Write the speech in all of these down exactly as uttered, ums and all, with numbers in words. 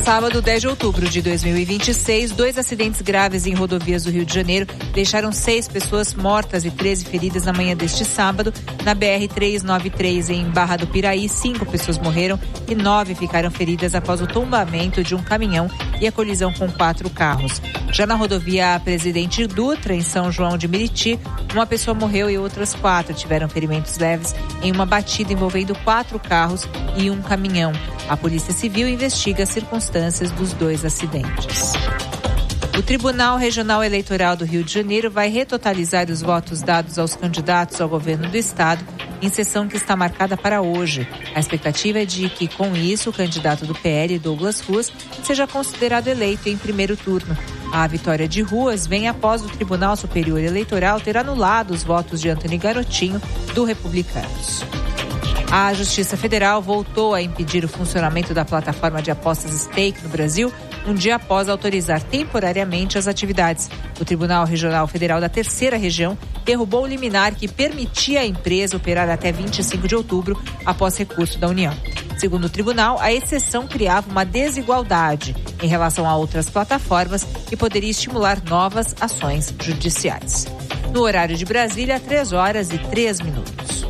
sábado, dez de outubro de dois mil e vinte e seis, dois acidentes graves em rodovias do Rio de Janeiro deixaram seis pessoas mortas e treze feridas na manhã deste sábado. Na B R trezentos e noventa e três, em Barra do Piraí, cinco pessoas morreram e nove ficaram feridas após o tombamento de um caminhão e a colisão com quatro carros. Já na rodovia Presidente Dutra, em São João de Meriti, uma pessoa morreu e outras quatro tiveram ferimentos leves em uma batida envolvendo quatro carros e um caminhão. A Polícia Civil investiga as circunstâncias dos dois acidentes. O Tribunal Regional Eleitoral do Rio de Janeiro vai retotalizar os votos dados aos candidatos ao governo do estado em sessão que está marcada para hoje. A expectativa é de que, com isso, o candidato do P L, Douglas Ruas, seja considerado eleito em primeiro turno. A vitória de Ruas vem após o Tribunal Superior Eleitoral ter anulado os votos de Antony Garotinho, do Republicanos. A Justiça Federal voltou a impedir o funcionamento da plataforma de apostas Stake no Brasil, um dia após autorizar temporariamente as atividades. O Tribunal Regional Federal da Terceira Região derrubou o liminar que permitia à empresa operar até vinte e cinco de outubro, após recurso da União. Segundo o tribunal, a exceção criava uma desigualdade em relação a outras plataformas e poderia estimular novas ações judiciais. No horário de Brasília, três horas e três minutos.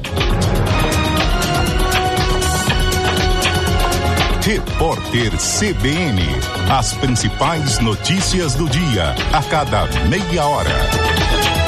Repórter C B N. As principais notícias do dia, a cada meia hora.